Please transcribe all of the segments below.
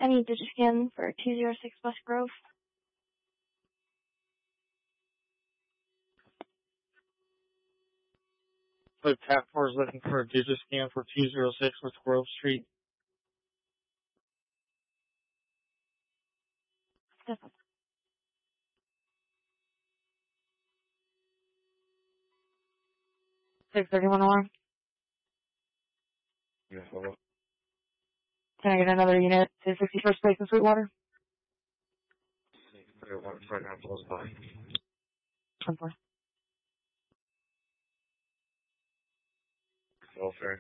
Any Digiscan for 206 West Grove? So Task Force looking for a Digiscan for 206 West Grove Street. Yes. 631 alarm. Yes, hello. Can I get another unit to 61st Place in Sweetwater? Right now, close by. 10-4. Welfare.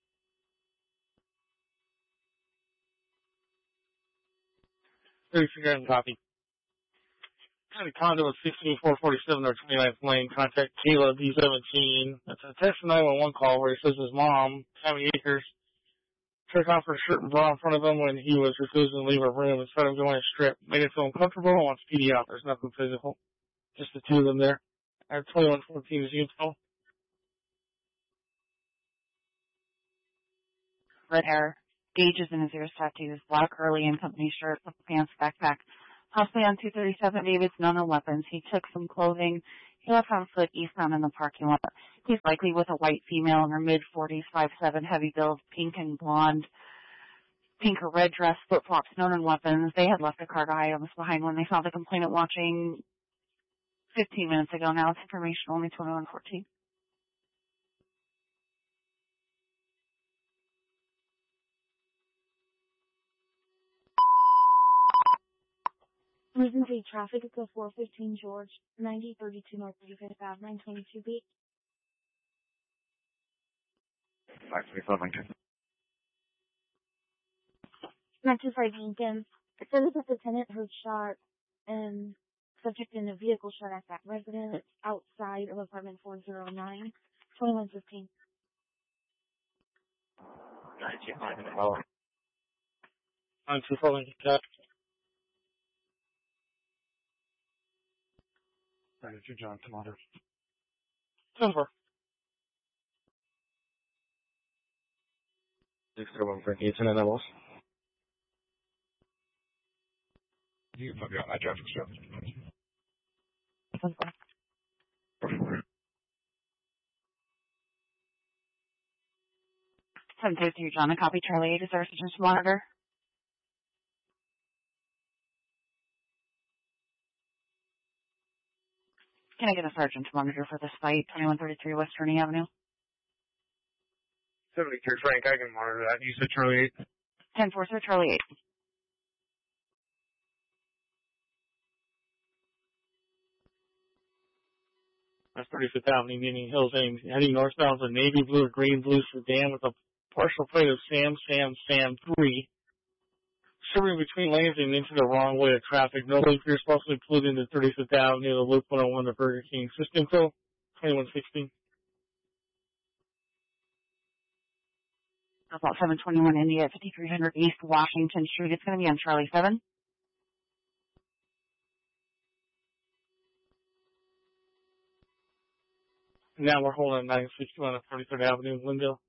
Copy. County condo at 16447 or 29th Lane. Contact Kayla D17. That's a text 911 call where he says his mom, Tammy Akers, took off her shirt and bra in front of him when he was refusing to leave her room and started going to strip. Made him feel uncomfortable and wants PD out. There's nothing physical. Just the two of them there. I have 2114 is info. Red hair. Gauges in his ears, tattoos, black curly and company shirt, pants, backpack. Possibly on 237 David's, no weapons. He took some clothing. He left on foot eastbound in the parking lot. He's likely with a white female in her mid-40s, 5'7", heavy build, pink and blonde, pink or red dress, flip-flops, no weapons. They had left a cart of items behind when they saw the complainant watching 15 minutes ago. Now it's information only 2114. Emergency traffic at the 415 George, 9032 North 35th Ave, 922B. 535. 925 Lincoln. It says that the tenant heard shot and subject in a vehicle shot at that residence outside of apartment 409, 2115. 925. 924 Lincoln Tech. Manager John, Commander. 10-4. 631 for Houston and levels. You can put me on that traffic stop. 732 John, a copy Charlie 8 is our assistant monitor. Can I get a sergeant to monitor for this site, 2133 West Kearney Avenue? 73 Frank, I can monitor that. You said Charlie 8. 10-4, sir, Charlie 8. That's 35th Avenue, Indian Hills, heading northbound for navy blue or green blue sedan with a partial plate of Sam 3. Serving between lanes and into the wrong way of traffic. No link here, supposed to be pulled into 35th Avenue, the Loop 101 to Burger King. System fill, 2116. About 721 India at 5300 East Washington Street. It's going to be on Charlie 7. Now we're holding 961 on 33rd Avenue, Glendale.